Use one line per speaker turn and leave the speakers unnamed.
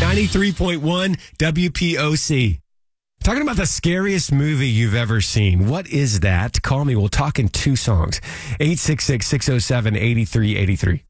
93.1 WPOC. Talking about the scariest movie you've ever seen. What is that? Call me. We'll talk in 2 songs. 866-607-8383.